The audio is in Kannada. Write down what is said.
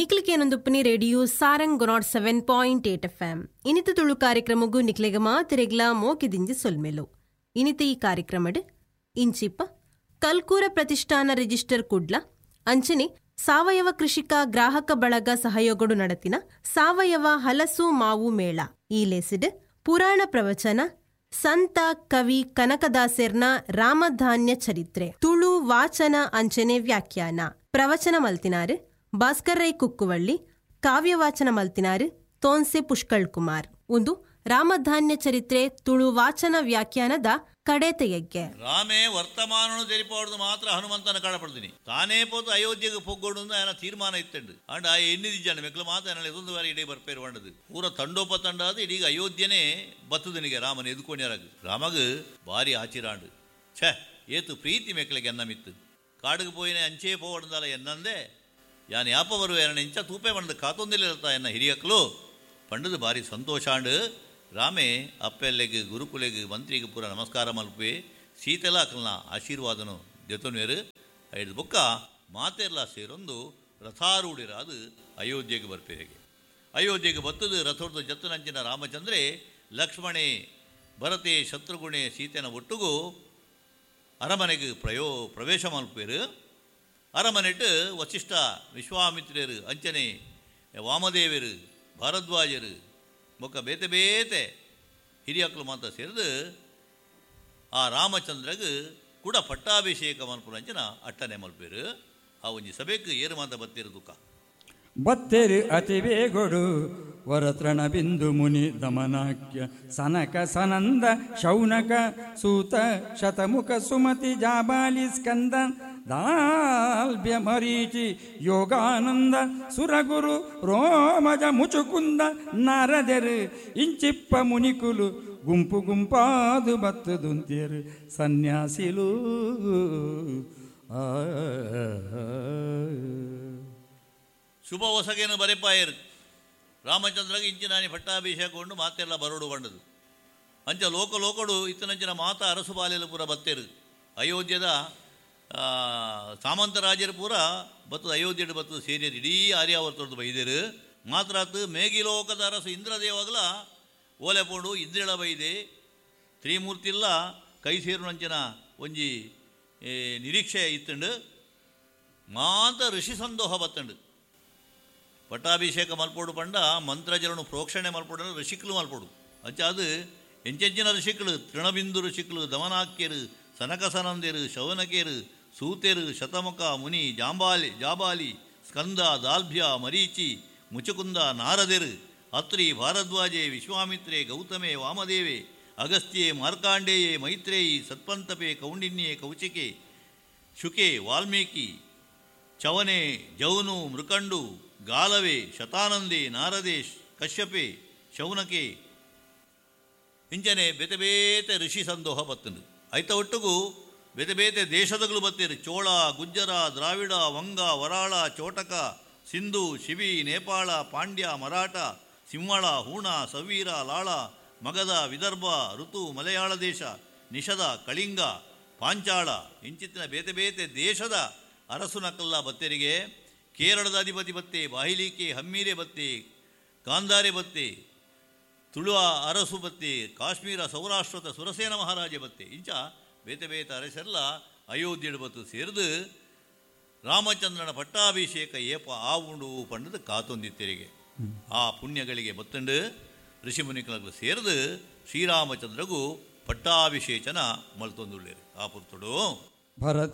ನಿಕ್ಲಿಕೇನೊಂದುಪ್ಪನಿ ರೇಡಿಯೋ ಸಾರಂಗ್ 107.8 FM ಇನಿತ ತುಳು ಕಾರ್ಯಕ್ರಮಗೂ ನಿಕ್ಲೆಗ ಮಾತಿರೆಗ್ಲ ಮೋಕಿದಿಂಜಿ ಸೊಲ್ಮೆಲು ಇನಿತ ಈ ಕಾರ್ಯಕ್ರಮಡ್ ಇಂಚಿಪ್ಪ ಕಲ್ಕೂರ ಪ್ರತಿಷ್ಠಾನ ರಿಜಿಸ್ಟರ್ ಕುಡ್ಲ ಅಂಚನೆ ಸಾವಯವ ಕೃಷಿಕ ಗ್ರಾಹಕ ಬಳಗ ಸಹಯೋಗಡು ನಡತಿನ ಸಾವಯವ ಹಲಸು ಮಾವು ಮೇಳ ಈ ಲೇಸಿಡ್ ಪುರಾಣ ಪ್ರವಚನ ಸಂತ ಕವಿ ಕನಕದಾಸರ್ನ ರಾಮಧಾನ್ಯ ಚರಿತ್ರೆ ತುಳು ವಾಚನ ಅಂಚನೆ ವ್ಯಾಖ್ಯಾನ ಪ್ರವಚನ ಮಲ್ತಿನಾರು ಭಾಸ್ಕರ್ ರೈ ಕುಕ್ಕುವಳ್ಳಿ ಕಾವ್ಯವಾಚನ ಮಲ್ತಿನಾರು ತೋನ್ಸೆ ಪುಷ್ಕಳ್ ಕುಮಾರ್ ಒಂದು ರಾಮಧಾನ್ಯ ಚರಿತ್ರೆ ತುಳು ವಾಚನ ವ್ಯಾಖ್ಯಾನದ ಕಡೆತೆಯಗ್ಗೆ ರಾಮೇ ವರ್ತಮಾನನು ತೆರಿಪಾಡುದು ಮಾತ್ರ ಹನುಮಂತನ ಕಾಡಪಡ್ತೀನಿ ತಾನೇ ಪೋತು ಅಯೋಧ್ಯೆಗೆ ಪೊಗ್ಗೋಡು ಆಯನ ತೀರ್ಮಾನ ಇತ್ತಂಡು ಅಂಡ್ ಆ ಎಣ್ಣಿದಿಜ್ಜಾನೆ ಮೆಕ್ಲು ಮಾತ್ರ ಇದೊಂದು ಬಾರಿ ಇಡೀ ಬರ್ಪೇರು ಬಂಡದು ಪೂರ ತಂಡೋಪತಂಡ ಅದು ಇದೀಗ ಅಯೋಧ್ಯೆನೇ ಬತ್ತದನಿಗೆ ರಾಮನ ಎದುಕೊಂಡಿಯಾರಾಗ ರಾಮಗ ಭಾರಿ ಆಚಿರಾಂಡು ಛೇ ಏತು ಪ್ರೀತಿ ಮೆಕ್ಲಿಗೆ ಎನ್ನ ಮಿತ್ತು ಕಾಡಿಗೆ ಪೋಯಿನೇ ಅಂಚೆ ಪೋವಡ್ದಲ್ಲ ಎನ್ನಂದೆ ಯಾನ್ ಯಾಪ ಬರುವ ಎನ್ನ ಇಂಚ ತೂಪೆ ಬಂಡದು ಕಾತೊಂದಿಲ್ಲ ಎನ್ನ ಹಿರಿಯಕ್ಕಲು ಪಂಡದು ಭಾರಿ ಸಂತೋಷಾಂಡು ರಾಮೇ ಅಪ್ಪೆಲ್ಲೆಗೆ ಗುರುಕುಲೆಗೆ ಮಂತ್ರಿಗೆ ಪೂರ ನಮಸ್ಕಾರ ಮಲ್ಪೆ ಸೀತೆಲ್ಲ ಅಕ್ಕಲ್ನ ಆಶೀರ್ವಾದನು ಜೊತೊನ್ವೇರು ಐದು ಬೊಕ್ಕ ಮಾತೆಲ್ಲ ಸೇರೊಂದು ರಥಾರೂಢಿರ ಅದು ಅಯೋಧ್ಯೆಗೆ ಬರ್ಪೇರೆಗೆ ಅಯೋಧ್ಯೆಗೆ ಬತ್ತದು ರಥೋರ್ದು ಜತ್ತುನಂಚಿನ ರಾಮಚಂದ್ರೆ ಲಕ್ಷ್ಮಣೆ ಭರತೆ ಶತ್ರುಗುಣೆ ಸೀತೆನ ಒಟ್ಟಿಗೂ ಅರಮನೆಗೆ ಪ್ರವೇಶ ಮಲ್ಪೇರು ಅರಮನೆಟ್ಟು ವಸಿಷ್ಠ ವಿಶ್ವಾಮಿತ್ರರು ಅಂಚನೆ ವಾಮದೇವರು ಭಾರದ್ವಾಜರು ಬೊಕ್ಕ ಬೇತೆ ಬೇತೆ ಹಿರಿಯಕ್ಕಳು ಮಾತ್ರ ಸೇರಿದು ಆ ರಾಮಚಂದ್ರಗೆ ಕೂಡ ಪಟ್ಟಾಭಿಷೇಕ ಮಲ್ಪುರಂಚಿನ ಅಟ್ಟನೆ ಮಲ್ಪೇರು ಆ ಒಂಜಿ ಸಭೆಗೆ ಏರು ಮಾತ ಬತ್ತೇರು ದುಃಖ ಬತ್ತೇರು ಅತಿ ಬೇಗೊಡು ವರತ್ರಣ ಬಿಂದು ಮುನಿ ದಮನಾಕ್ಯ ಸನಕ ಸನಂದ ಶೌನಕ ಸೂತ ಶತಮುಖ ಸುಮತಿ ಜಾಬಾಲಿ ಸ್ಕಂದ ದಾಲ್ಭ್ಯ ಮರೀಚಿ ಯೋಗಾನಂದ ಸುರಗುರು ರೋಮಜ ಮುಚುಕುಂದ ನಾರದರು ಇಂಚಿಪ್ಪ ಮುನಿಕುಲು ಗುಂಪು ಗುಂಪಾದು ಬತ್ತದುಂತೇರು ಸನ್ಯಾಸಿಲು ಶುಭ ಹೊಸಗೇನು ಬರೆಪಾಯರು ರಾಮಚಂದ್ರಗೆ ಇಂಚಿನಾನಿ ಪಟ್ಟಾಭಿಷೇಕಗೊಂಡು ಮಾತೆಲ್ಲ ಬರೋಡು ಬಂಡದು ಅಂಚ ಲೋಕಡು ಇತ್ತನಂಚಿನ ಮಾತ ಅರಸು ಬಾಲೆಲು ಪೂರ ಬತ್ತೇರು ಅಯೋಧ್ಯದ ಸಾಮಂತರಾಜರು ಪೂರ ಬತ್ತದ ಅಯೋಧ್ಯೆಡು ಬತ್ತದ ಸೇರಿಯರು ಇಡೀ ಆರ್ಯಾವರ್ತದ್ದು ಬೈದೇರು ಮಾತ್ರಾತ್ ಮೇಗಿಲೋಕದ ಅರಸು ಇಂದ್ರದೇವಾಗಲ ಓಲೆ ಪೋಡು ಇಂದ್ರಿಳ ಬೈದೆ ತ್ರಿಮೂರ್ತಿಲ್ಲ ಕೈ ಸೇರು ನಂಚಿನ ಒಂಜಿ ನಿರೀಕ್ಷೆ ಇತ್ತಂಡು ಮಾತ ಋಷಿ ಸಂದೋಹ ಬತ್ತಂಡು ಪಟ್ಟಾಭಿಷೇಕ ಮಲ್ಪೋಡು ಪಂಡ ಮಂತ್ರಜಲನು ಪ್ರೋಕ್ಷಣೆ ಮಲ್ಪೋಡು ಋಷಿಕ್ಲು ಮಲ್ಪೋಡು ಅಂಚ ಅದು ಎಂಚೆಂಚಿನ ಋಷಿಕ್ಲು ತೃಣಬಿಂದು ಋಷಿಕ್ಲು ದಮನಾಕ್ಯರು ಸನಕಸನಂದೇರು ಶೌನಕೇರು ಸೂತೆರು ಶತಮುಖ ಮುನಿ ಜಾಬಾಲಿ ಸ್ಕಂದ ದಾಲ್ಭ್ಯ ಮರೀಚಿ ಮುಚುಕುಂದ ನಾರದೆರು ಅತ್ರಿ ಭಾರದ್ವಾಜೆ ವಿಶ್ವಾಮಿತ್ರೆ ಗೌತಮೆ ವಾಮದೇವೆ ಅಗಸ್ತ್ಯೆ ಮಾರ್ಕಾಂಡೇಯೆ ಮೈತ್ರೇಯಿ ಸತ್ಪಂತಪೆ ಕೌಂಡಿನ್ಯೆ ಕೌಚಿಕೆ ಶುಕೆ ವಾಲ್ಮೀಕಿ ಚವನೆ ಜೌನು ಮೃಕಂಡು ಗಾಲವೆ ಶತಾನಂದೆ ನಾರದೇಶ್ ಕಶ್ಯಪೆ ಶೌನಕೆ ಇಂಚನೆ ಬೇತೆ ಬೇತೆ ಋಷಿ ಸಂದೋಹ ಬತ್ತನು ಐತ ಒಟ್ಟಿಗೂ ಬೇತೆ ಬೇತೆ ದೇಶದಗಳು ಬತ್ತೇರು ಚೋಳ ಗುಜ್ಜರ ದ್ರಾವಿಡ ವಂಗ ವರಾಳ ಚೋಟಕ ಸಿಂಧು ಶಿವಿ ನೇಪಾಳ ಪಾಂಡ್ಯ ಮರಾಠ ಸಿಂಹಳ ಹೂಣ ಸವೀರ ಲಾಳ ಮಗಧ ವಿದರ್ಭ ಋತು ಮಲಯಾಳ ದೇಶ ನಿಷದ ಕಳಿಂಗ ಪಾಂಚಾಳ ಇಂಚಿತ್ತಿನ ಬೇತೆ ಬೇತೆ ದೇಶದ ಅರಸುನಕಲ್ಲ ಬತ್ತೇರಿಗೆ ಕೇರಳದ ಅಧಿಪತಿ ಬತ್ತೆ ಬಾಹಿಲಿಕೆ ಹಮ್ಮೀರೆ ಬತ್ತೆ ಗಾಂಧಾರೆ ಬತ್ತೆ ತುಳುವ ಅರಸು ಬತ್ತೆ ಕಾಶ್ಮೀರ ಸೌರಾಷ್ಟ್ರದ ಸುರಸೇನ ಮಹಾರಾಜ ಬತ್ತೆ ಇಂಚ ಬೇತೆ ಬೇತೆ ಅರಸೆಲ್ಲ ಅಯೋಧ್ಯೆಡು ಬತ್ತು ಸೇರಿದು ರಾಮಚಂದ್ರನ ಪಟ್ಟಾಭಿಷೇಕ ಏಪ ಆವುಂಡು ಪಂಡದು ಕಾತೊಂದಿತ್ತೆರಿಗೆ ಆ ಪುಣ್ಯಗಳಿಗೆ ಬತ್ತಂಡು ಋಷಿಮುನಿಗಳು ಸೇರಿದು ಶ್ರೀರಾಮಚಂದ್ರಗೂ ಪಟ್ಟಾಭಿಷೇಚನ ಮಲ್ತೊಂದುಳ್ಳೇರು ಆ ಪುರ್ತುಡು ಭರತ